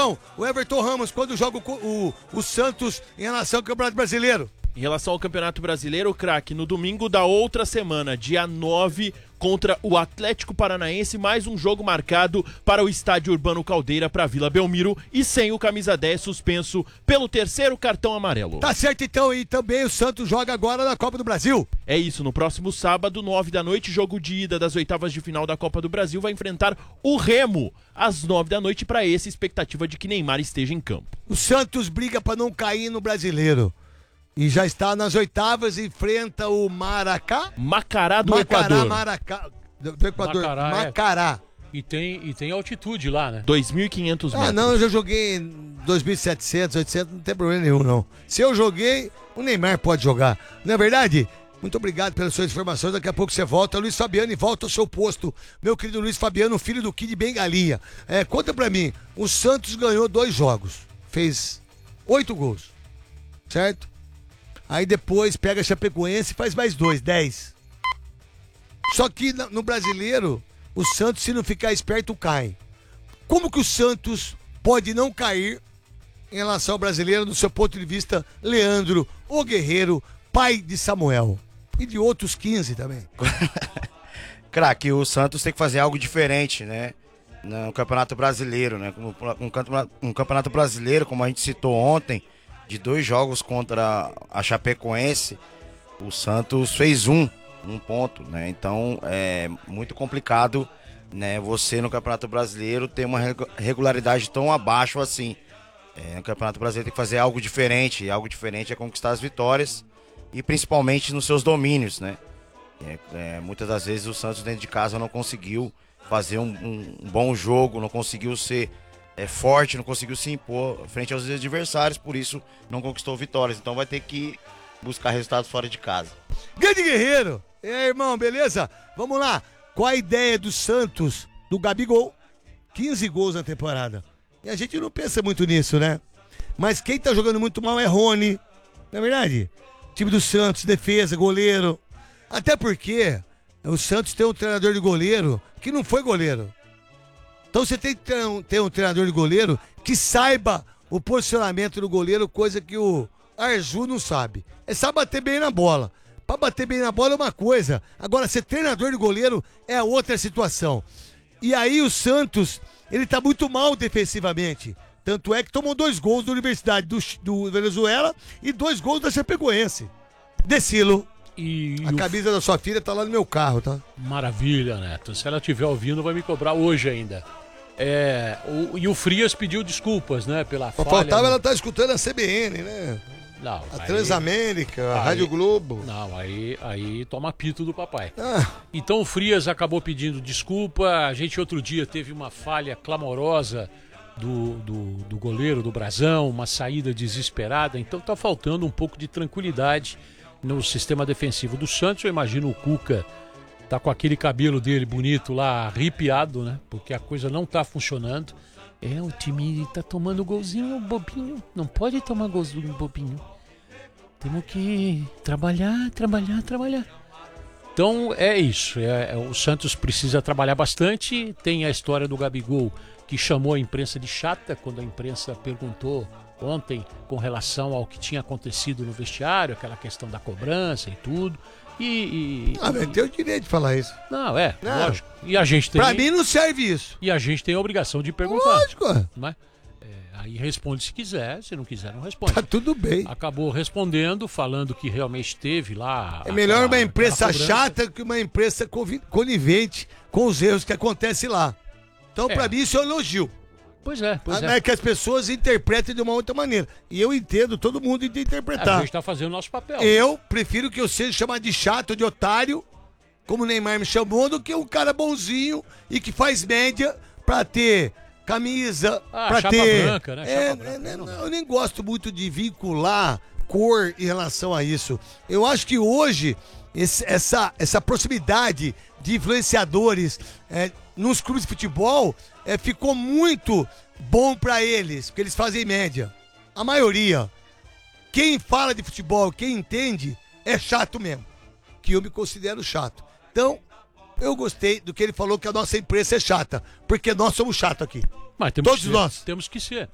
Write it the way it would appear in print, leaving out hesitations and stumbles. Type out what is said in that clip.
então, o Everton Ramos, quando joga o Santos em relação ao Campeonato Brasileiro? Em relação ao Campeonato Brasileiro, craque, no domingo da outra semana, dia 9, contra o Atlético Paranaense, mais um jogo marcado para o Estádio Urbano Caldeira, para Vila Belmiro, e sem o camisa 10 suspenso pelo terceiro cartão amarelo. Tá certo então, e também o Santos joga agora na Copa do Brasil. É isso, no próximo sábado, 9 da noite, jogo de ida das oitavas de final da Copa do Brasil, vai enfrentar o Remo às 9 da noite, para essa expectativa de que Neymar esteja em campo. O Santos briga para não cair no Brasileiro. E já está nas oitavas, enfrenta o Macará do Equador. Do Equador. Macará. E tem altitude lá, né? 2.500 metros. Ah, não, eu já joguei em 2.700, 800, não tem problema nenhum, não. Se eu joguei, o Neymar pode jogar. Não é verdade? Muito obrigado pelas suas informações. Daqui a pouco você volta. Luiz Fabiano, e volta ao seu posto. Meu querido Luiz Fabiano, filho do Kid Bengalinha. Conta pra mim. O Santos ganhou 2 jogos. Fez 8 gols. Certo? Aí depois pega a Chapecoense e faz mais 2, 10. Só que no Brasileiro, o Santos, se não ficar esperto, cai. Como que o Santos pode não cair em relação ao Brasileiro, do seu ponto de vista, Leandro, o guerreiro, pai de Samuel? E de outros 15 também. Craque, o Santos tem que fazer algo diferente, né? No Campeonato Brasileiro, né? Um Campeonato Brasileiro, como a gente citou ontem, de 2 jogos contra a Chapecoense, o Santos fez um ponto, né? Então é muito complicado, né, você no Campeonato Brasileiro ter uma regularidade tão abaixo assim. No Campeonato Brasileiro tem que fazer algo diferente, e algo diferente é conquistar as vitórias, e principalmente nos seus domínios, né? Muitas das vezes o Santos dentro de casa não conseguiu fazer um bom jogo, não conseguiu ser forte, não conseguiu se impor frente aos adversários, por isso não conquistou vitórias. Então vai ter que buscar resultados fora de casa. Grande guerreiro! E aí, irmão, beleza? Vamos lá. Qual a ideia do Santos, do Gabigol? 15 gols na temporada. E a gente não pensa muito nisso, né? Mas quem tá jogando muito mal é Rony. Não é verdade? Time do Santos, defesa, goleiro. Até porque o Santos tem um treinador de goleiro que não foi goleiro. Então você tem que ter um treinador de goleiro que saiba o posicionamento do goleiro, coisa que o Arju não sabe. Sabe bater bem na bola. Pra bater bem na bola é uma coisa. Agora, ser treinador de goleiro é outra situação. E aí o Santos, ele tá muito mal defensivamente. Tanto é que tomou 2 gols da Universidade do Venezuela e 2 gols da Chapecoense. Decilo. A camisa da sua filha tá lá no meu carro, tá? Maravilha, Neto. Se ela estiver ouvindo, vai me cobrar hoje ainda. E o Frias pediu desculpas, né, pela falha. Faltava ela estar escutando a CBN, né? Não, a Transamérica, a Rádio Globo. Não, aí toma pito do papai. Então o Frias acabou pedindo desculpa. A gente outro dia teve uma falha clamorosa do goleiro do Brasão, uma saída desesperada. Então tá faltando um pouco de tranquilidade no sistema defensivo do Santos. Eu imagino o Cuca tá com aquele cabelo dele bonito lá, arrepiado, né? Porque a coisa não tá funcionando. O time tá tomando golzinho bobinho. Não pode tomar golzinho bobinho. Temos que trabalhar. Então é isso. O Santos precisa trabalhar bastante. Tem a história do Gabigol, que chamou a imprensa de chata quando a imprensa perguntou ontem com relação ao que tinha acontecido no vestiário, aquela questão da cobrança e tudo. Mas tem o direito de falar isso. Não, lógico. E a gente tem. Pra mim não serve isso. E a gente tem a obrigação de perguntar. Lógico. Não é? Aí responde se quiser, se não quiser, não responde. Tá tudo bem. Acabou respondendo, falando que realmente teve lá. É melhor uma imprensa chata que uma imprensa conivente com os erros que acontecem lá. Então, pra mim, isso é um elogio. Pois é. É que as pessoas interpretem de uma outra maneira. E eu entendo, todo mundo de interpretar. A gente tá fazendo o nosso papel. Eu prefiro que eu seja chamado de chato, de otário, como o Neymar me chamou, do que um cara bonzinho e que faz média pra ter camisa, pra chapa ter... branca, né? Chapa branca. Eu nem gosto muito de vincular cor em relação a isso. Eu acho que hoje, essa proximidade de influenciadores nos clubes de futebol ficou muito bom pra eles, porque eles fazem média. A maioria. Quem fala de futebol, quem entende, é chato mesmo. Que eu me considero chato. Então, eu gostei do que ele falou, que a nossa imprensa é chata. Porque nós somos chatos aqui. Mas todos nós. Temos que ser.